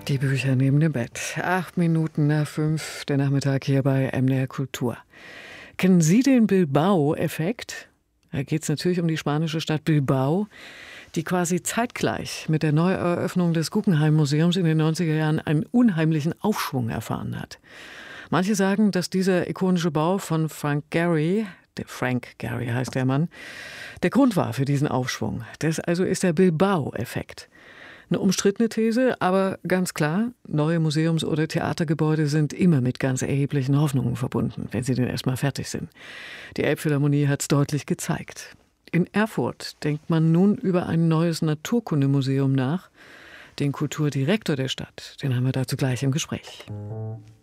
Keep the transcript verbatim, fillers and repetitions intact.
Die Bücher neben dem Bett. Acht Minuten nach fünf, der Nachmittag hier bei M D R Kultur. Kennen Sie den Bilbao-Effekt? Da geht es natürlich um die spanische Stadt Bilbao, die quasi zeitgleich mit der Neueröffnung des Guggenheim-Museums in den neunziger Jahren einen unheimlichen Aufschwung erfahren hat. Manche sagen, dass dieser ikonische Bau von Frank Gehry, der Frank Gehry heißt der Mann, der Grund war für diesen Aufschwung. Das also ist der Bilbao-Effekt. Eine umstrittene These, aber ganz klar, neue Museums- oder Theatergebäude sind immer mit ganz erheblichen Hoffnungen verbunden, wenn sie denn erstmal fertig sind. Die Elbphilharmonie hat es deutlich gezeigt. In Erfurt denkt man nun über ein neues Naturkundemuseum nach. Den Kulturdirektor der Stadt, den haben wir dazu gleich im Gespräch.